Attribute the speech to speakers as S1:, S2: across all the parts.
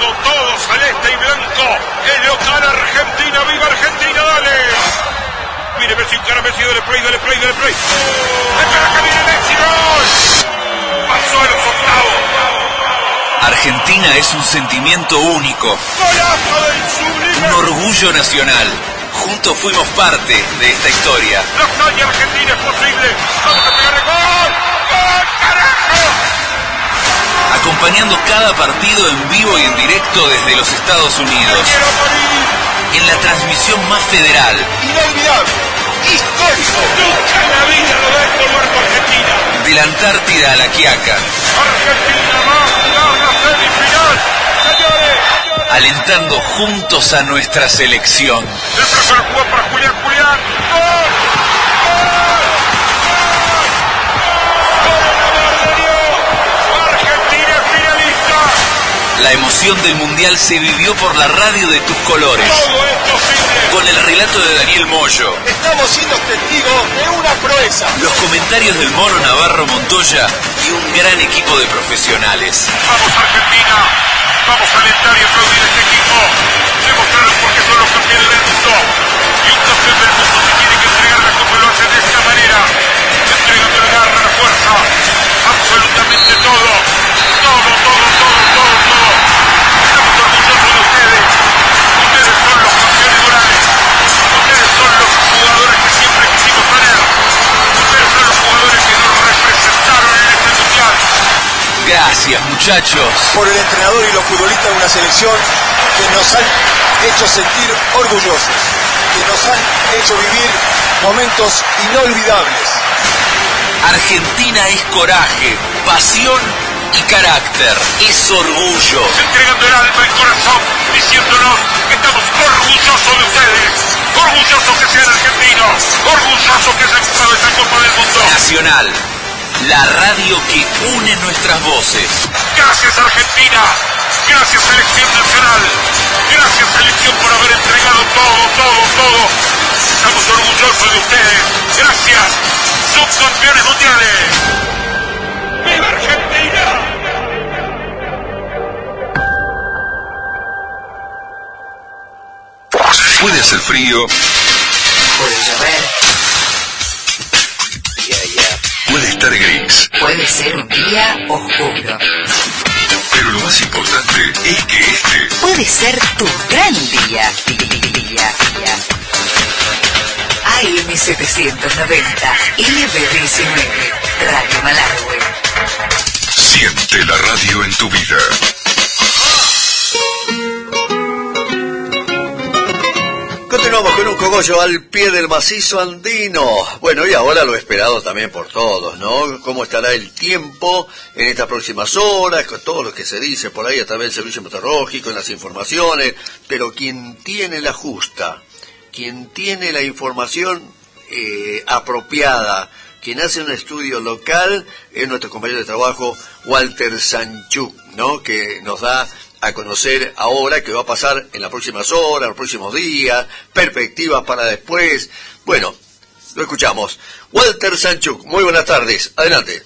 S1: todo celeste y blanco. El local Argentina, viva Argentina, dale. Mire Messi, encara Messi, dale play. ¡Espera que viene Messi, gol! Pasó a los octavos.
S2: Argentina es un sentimiento único.
S1: ¡Golazo del sublime!
S2: Un orgullo nacional. Juntos fuimos parte de esta historia.
S1: La hazaña argentina es posible. Vamos a pegarle gol. ¡Gol, carajo!
S2: Acompañando cada partido en vivo y en directo desde los Estados Unidos.
S1: ¡Quiero morir!
S2: En la transmisión más federal.
S1: Inolvidable. Histórico. Nunca en la vida lo da por muerto Argentina.
S2: De la Antártida a la Quiaca.
S1: Argentina va a jugar la semifinal. Señores.
S2: Alentando juntos a nuestra selección.
S1: El profesor jugó para Julián. ¡Gol! Argentina es finalista.
S2: La emoción del Mundial se vivió por la radio de tus colores.
S1: Todo es posible.
S2: Con el relato de Daniel Moyo.
S3: Estamos siendo testigos de una proeza.
S2: Los comentarios del Mono Navarro Montoya y un gran equipo de profesionales.
S1: Vamos Argentina. Vamos a alentar y aplaudir a este equipo. Demostraron por qué son los campeones del mundo. Y un campeón del mundo se tiene que entregar la copa, lo hace de esta manera. Entregando la garra, la fuerza. Absolutamente todo. Todo. Estamos orgullosos de ustedes. Ustedes son los campeones morales. Ustedes son los jugadores que siempre quisimos tener. Ustedes son los jugadores que nos representaron en este mundial.
S2: Gracias, muchachos.
S3: Por el entrenador y los futbolistas de una selección que nos han hecho sentir orgullosos, que nos han hecho vivir momentos inolvidables.
S2: Argentina es coraje, pasión y carácter. Es orgullo.
S1: Entregando el alma, el corazón, diciéndonos que estamos orgullosos de ustedes. Orgullosos que sean argentinos. Orgullosos que hayan jugado esta Copa del Mundo.
S2: Nacional. La radio que une nuestras voces.
S1: Gracias Argentina, gracias Selección Nacional, gracias Selección por haber entregado todo. Estamos orgullosos de ustedes, gracias, subcampeones mundiales. ¡Viva Argentina!
S2: Puede hacer frío.
S4: Puede llover.
S2: Puede estar gris.
S4: Puede ser un día oscuro.
S2: Pero lo más importante es que este
S4: Puede ser tu gran día. AM790, LB19, Radio Malargüe.
S2: siente la radio en tu vida.
S3: Continuamos con un cogollo al pie del macizo andino. Bueno, y ahora lo esperado también por todos, ¿no? ¿Cómo estará el tiempo en estas próximas horas? Con todo lo que se dice por ahí a través del servicio meteorológico, en las informaciones. Pero quien tiene la justa, quien tiene la información apropiada, quien hace un estudio local, es nuestro compañero de trabajo, Walter Sanchuk, ¿no? Que nos da a conocer ahora qué va a pasar en las próximas horas, los próximos días, perspectivas para después. Bueno, lo escuchamos. Walter Sanchuk, muy buenas tardes, adelante.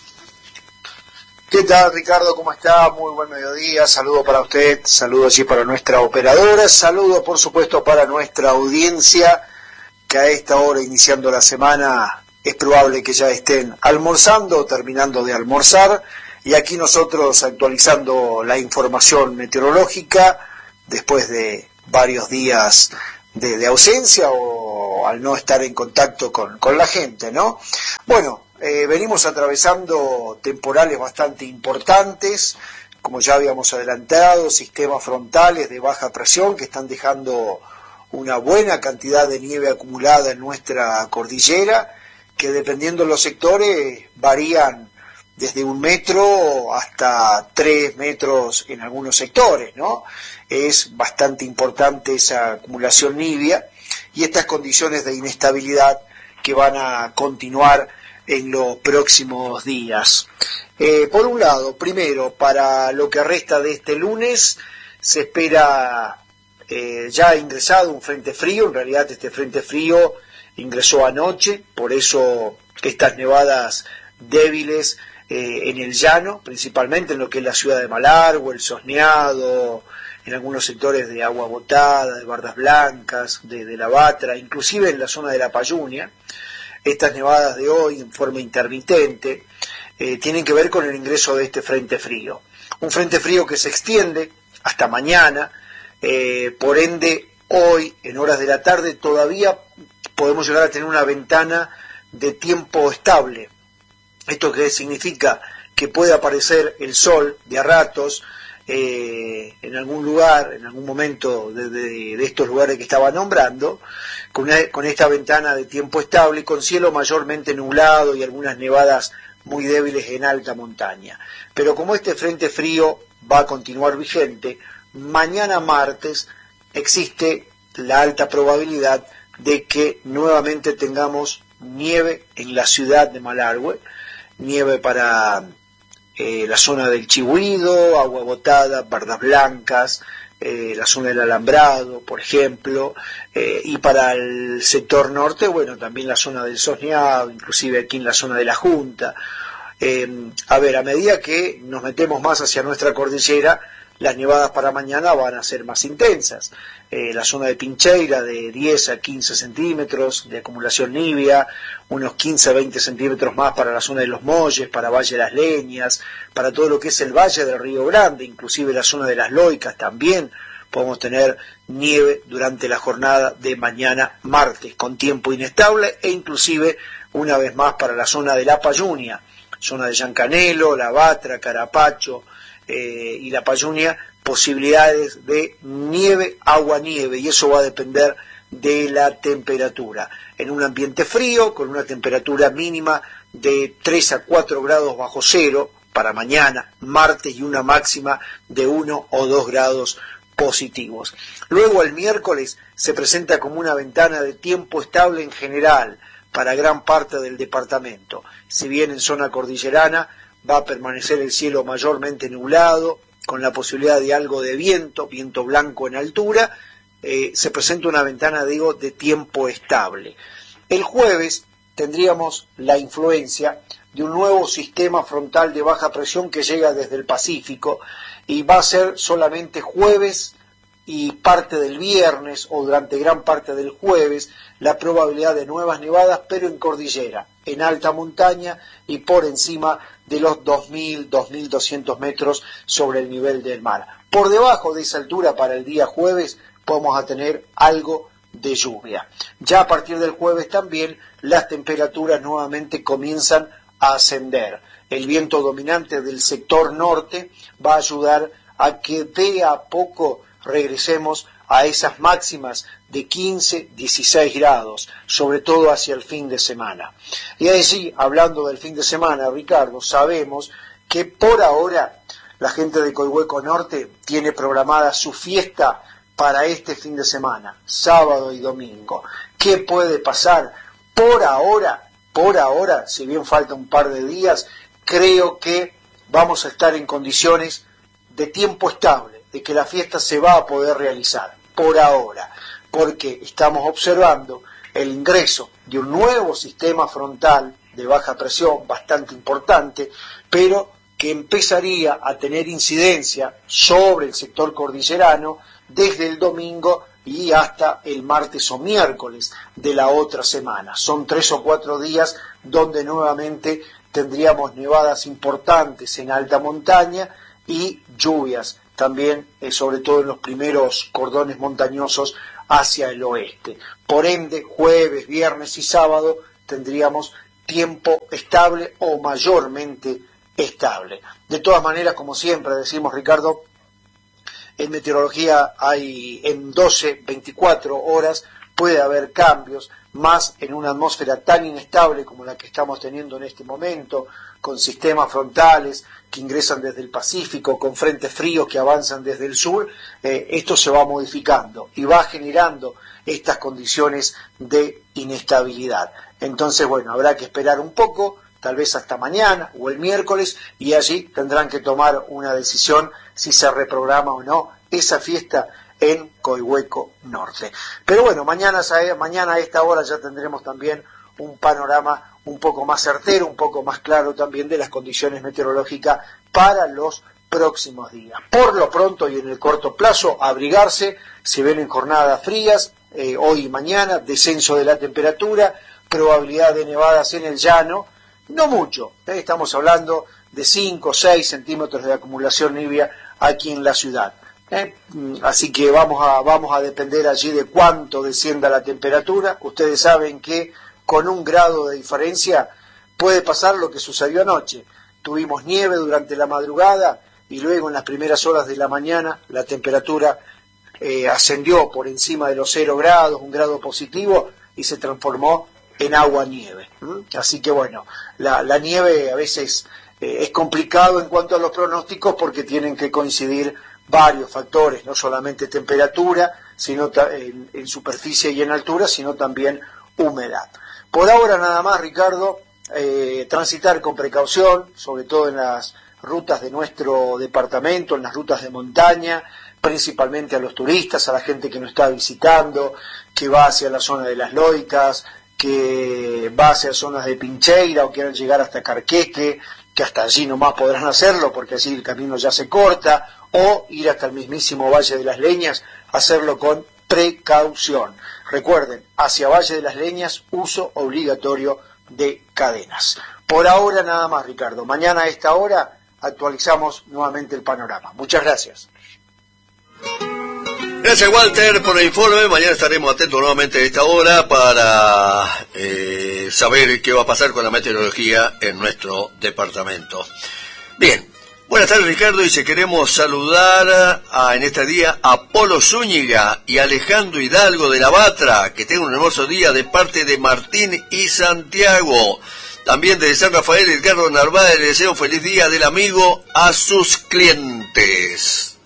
S5: ¿Qué tal, Ricardo? ¿Cómo está? Muy buen mediodía, saludo para usted, saludo allí para nuestra operadora, saludo por supuesto para nuestra audiencia, que a esta hora, iniciando la semana, es probable que ya estén almorzando o terminando de almorzar. Y aquí nosotros actualizando la información meteorológica después de varios días de ausencia o al no estar en contacto con la gente, ¿no? Bueno, venimos atravesando temporales bastante importantes, como ya habíamos adelantado, sistemas frontales de baja presión que están dejando una buena cantidad de nieve acumulada en nuestra cordillera, que dependiendo de los sectores varían desde 1 metro hasta 3 metros en algunos sectores, ¿no? Es bastante importante esa acumulación nibia y estas condiciones de inestabilidad que van a continuar en los próximos días. Por un lado, primero, para lo que resta de este lunes, se espera ya ingresado un frente frío. En realidad este frente frío ingresó anoche, por eso estas nevadas débiles en el llano, principalmente en lo que es la ciudad de Malargüe, el Sosneado, en algunos sectores de Agua Botada, de Bardas Blancas, de La Batra, inclusive en la zona de La Payunia. Estas nevadas de hoy, en forma intermitente, tienen que ver con el ingreso de este frente frío. Un frente frío que se extiende hasta mañana, por ende, hoy, en horas de la tarde, todavía podemos llegar a tener una ventana de tiempo estable. ¿Esto qué significa? Que puede aparecer el sol de a ratos, en algún lugar, en algún momento de estos lugares que estaba nombrando, con esta ventana de tiempo estable, con cielo mayormente nublado y algunas nevadas muy débiles en alta montaña. Pero como este frente frío va a continuar vigente, mañana martes existe la alta probabilidad de que nuevamente tengamos nieve en la ciudad de Malargüe, nieve para la zona del Chihuido, Agua Botada, Bardas Blancas, la zona del Alambrado, por ejemplo, y para el sector norte, bueno, también la zona del Sosneado, inclusive aquí en la zona de la Junta. A medida que nos metemos más hacia nuestra cordillera, las nevadas para mañana van a ser más intensas. La zona de Pincheira de 10 a 15 centímetros de acumulación nibia, unos 15 a 20 centímetros más para la zona de Los Molles, para Valle de las Leñas, para todo lo que es el Valle del Río Grande, inclusive la zona de las Loicas también podemos tener nieve durante la jornada de mañana martes, con tiempo inestable, e inclusive una vez más para la zona de La Payunia, zona de Llancanelo, La Batra, Carapacho y La Payunia, posibilidades de nieve, agua-nieve, y eso va a depender de la temperatura. En un ambiente frío, con una temperatura mínima de 3 a 4 grados bajo cero para mañana, martes, y una máxima de 1 o 2 grados positivos. Luego el miércoles se presenta como una ventana de tiempo estable en general para gran parte del departamento. Si bien en zona cordillerana va a permanecer el cielo mayormente nublado, con la posibilidad de algo de viento blanco en altura, se presenta una ventana, de tiempo estable. El jueves tendríamos la influencia de un nuevo sistema frontal de baja presión que llega desde el Pacífico, y va a ser solamente jueves y parte del viernes, o durante gran parte del jueves, la probabilidad de nuevas nevadas, pero en cordillera, en alta montaña y por encima de los 2.000, 2.200 metros sobre el nivel del mar. Por debajo de esa altura, para el día jueves, vamos a tener algo de lluvia. Ya a partir del jueves también las temperaturas nuevamente comienzan a ascender. El viento dominante del sector norte va a ayudar a que de a poco regresemos a esas máximas de 15, 16 grados, sobre todo hacia el fin de semana. Y así, hablando del fin de semana, Ricardo, sabemos que por ahora la gente de Coihueco Norte tiene programada su fiesta para este fin de semana, sábado y domingo. ¿Qué puede pasar? Por ahora, si bien falta un par de días, creo que vamos a estar en condiciones de tiempo estable, de que la fiesta se va a poder realizar, por ahora, porque estamos observando el ingreso de un nuevo sistema frontal de baja presión bastante importante, pero que empezaría a tener incidencia sobre el sector cordillerano desde el domingo y hasta el martes o miércoles de la otra semana. Son 3 o 4 días donde nuevamente tendríamos nevadas importantes en alta montaña y lluvias también, sobre todo en los primeros cordones montañosos hacia el oeste. Por ende, jueves, viernes y sábado tendríamos tiempo estable o mayormente estable. De todas maneras, como siempre decimos, Ricardo, en meteorología hay en 12, 24 horas puede haber cambios, más en una atmósfera tan inestable como la que estamos teniendo en este momento, con sistemas frontales que ingresan desde el Pacífico, con frentes fríos que avanzan desde el sur. Esto se va modificando y va generando estas condiciones de inestabilidad. Entonces, bueno, habrá que esperar un poco, tal vez hasta mañana o el miércoles, y allí tendrán que tomar una decisión si se reprograma o no esa fiesta en Coihueco Norte. Pero bueno, mañana a esta hora ya tendremos también un panorama un poco más certero, un poco más claro también de las condiciones meteorológicas para los próximos días. Por lo pronto y en el corto plazo, abrigarse, se vienen jornadas frías, hoy y mañana, descenso de la temperatura, probabilidad de nevadas en el llano, no mucho, estamos hablando de 5 o 6 centímetros de acumulación nibia aquí en la ciudad. Así que vamos a depender allí de cuánto descienda la temperatura. Ustedes saben que con 1 grado de diferencia puede pasar lo que sucedió anoche. Tuvimos nieve durante la madrugada y luego en las primeras horas de la mañana la temperatura ascendió por encima de los 0 grados, 1 grado positivo, y se transformó en agua-nieve. Así que bueno, la nieve a veces es complicado en cuanto a los pronósticos porque tienen que coincidir varios factores, no solamente temperatura, sino en superficie y en altura, sino también humedad. Por ahora nada más, Ricardo, transitar con precaución, sobre todo en las rutas de nuestro departamento, en las rutas de montaña, principalmente a los turistas, a la gente que nos está visitando, que va hacia la zona de las Loicas, que va hacia zonas de Pincheira o quieran llegar hasta Carqueque, que hasta allí nomás podrán hacerlo porque así el camino ya se corta, o ir hasta el mismísimo Valle de las Leñas, hacerlo con precaución. Recuerden, hacia Valle de las Leñas, uso obligatorio de cadenas. Por ahora nada más, Ricardo. Mañana a esta hora actualizamos nuevamente el panorama. Muchas gracias.
S3: Gracias, Walter, por el informe. Mañana estaremos atentos nuevamente a esta hora para saber qué va a pasar con la meteorología en nuestro departamento. Bien, buenas tardes, Ricardo. Y si queremos saludar en este día a Polo Zúñiga y Alejandro Hidalgo de la Batra, que tengan un hermoso día de parte de Martín y Santiago. También de San Rafael, Edgardo Narváez, le deseo un feliz día del amigo a sus clientes.